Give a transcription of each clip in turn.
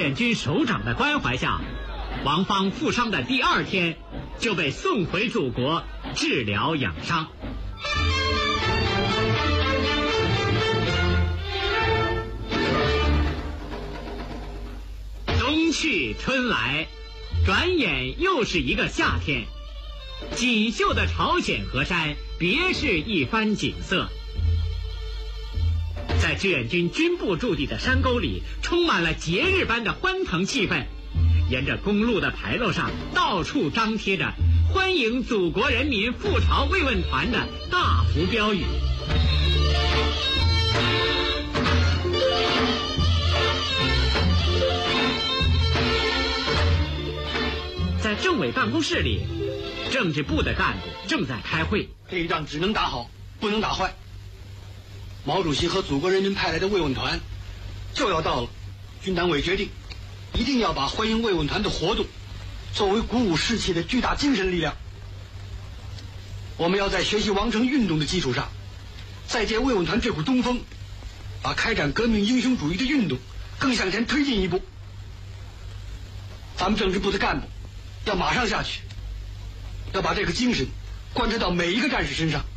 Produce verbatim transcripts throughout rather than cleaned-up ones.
远军首长的关怀下，王芳负伤的第二天就被送回祖国治疗养伤。冬去春来，转眼又是一个夏天。锦绣的朝鲜河山别是一番景色。在志愿军军部驻地的山沟里，充满了节日般的欢腾气氛。沿着公路的牌楼上，到处张贴着欢迎祖国人民赴朝慰问团的大幅标语。在政委办公室里，政治部的干部正在开会。 这一仗只能打好，不能打坏。毛主席和祖国人民派来的慰问团就要到了，军党委决定一定要把欢迎慰问团的活动作为鼓舞士气的巨大精神力量。我们要在学习王城运动的基础上，再借慰问团这股东风，把开展革命英雄主义的运动更向前推进一步。咱们政治部的干部要马上下去，要把这个精神贯彻到每一个战士身上。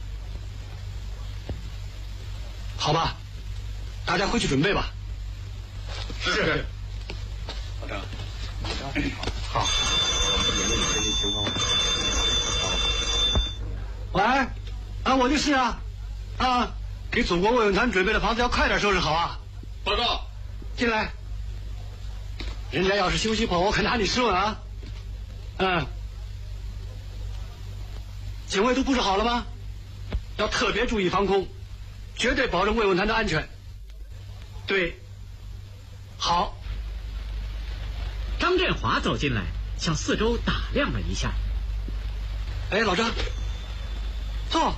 好吧，大家回去准备吧。 是。是老张，好。 喂，啊，我就是啊，啊，给祖国慰问团准备的房子要快点收拾好啊。 报告。 进来。人家要是休息跑，我可拿你试问啊。嗯。警卫都布置好了吗？要特别注意防空。绝对保证慰问团的安全。对，好。 张振华走进来，向四周打量了一下。 哎，老张，坐。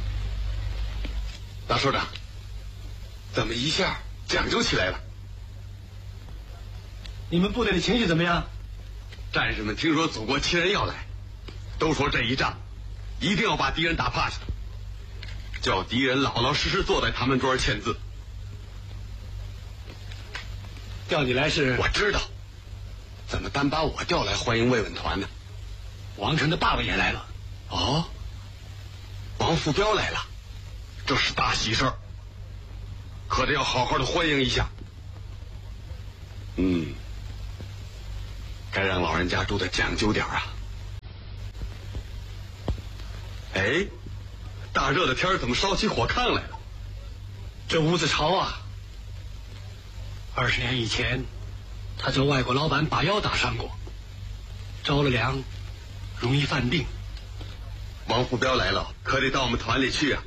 大首长，怎么一下讲究起来了？ 你们部队的情绪怎么样？ 战士们听说祖国亲人要来，都说这一仗一定要把敌人打趴下。叫敌人老老实实坐在他们桌签字。 调你来是？ 我知道，怎么单把我调来欢迎慰问团呢？ 王成的爸爸也来了。 哦，王副彪来了，这是大喜事儿，可得要好好的欢迎一下。嗯，该让老人家住的讲究点啊。哎。大热的天怎么烧起火炕来了？ 这屋子潮啊！二十年以前，他叫外国老板把腰打伤过，着了凉，容易犯病。 王副彪来了，可得到我们团里去啊！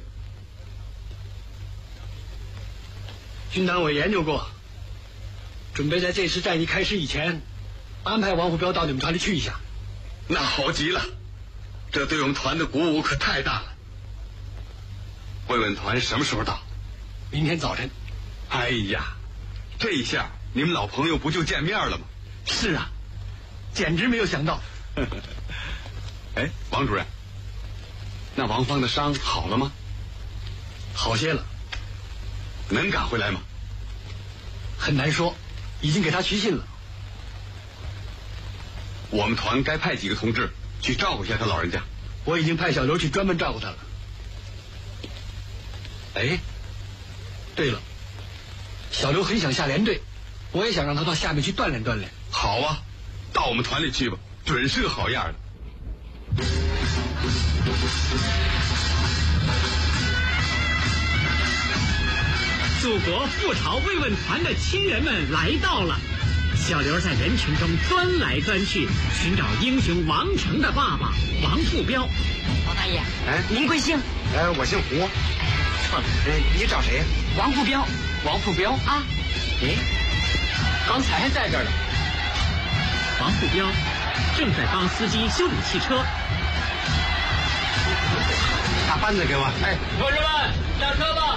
军党委研究过，准备在这次战役开始以前，安排王副彪到你们团里去一下。 那好极了，这对我们团的鼓舞可太大了。慰问团什么时候到？ 明天早晨。 哎呀，这一下你们老朋友不就见面了吗？ 是啊，简直没有想到。 哎，王主任，那王芳的伤好了吗？ 好些了。 能赶回来吗？ 很难说，已经给他取信了。 我们团该派几个同志去照顾一下他老人家。 我已经派小刘去专门照顾他了。哎，对了，小刘很想下连队，我也想让他到下面去锻炼锻炼。 好啊，到我们团里去吧，准是个好样的。 祖国赴朝慰问团的亲人们来到了。小刘在人群中钻来钻去，寻找英雄王成的爸爸王副彪。 王大爷， 哎， 您贵姓？ 哎，我姓胡。哎，你找谁？ 王副彪。 王副彪啊？ 哎，刚才还在这儿呢。 王副彪正在帮司机修理汽车。 大扳子给我。哎， 同志们，上车吧。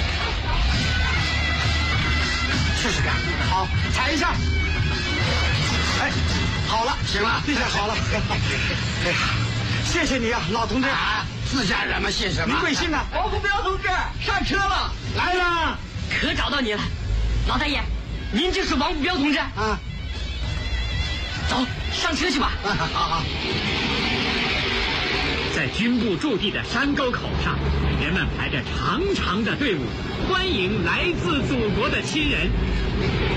试试看。好，踩一下。哎，好了，行了，这下好了。哎呀，谢谢你啊，老同志。啊，自家人嘛，谢什么？您贵姓啊？ 王副彪同志上车了， 来了， 可找到你了，老大爷， 您就是王步彪同志啊。 走，上车去吧。 啊，好好。 在军部驻地的山沟口上，人们排着长长的队伍，欢迎来自祖国的亲人。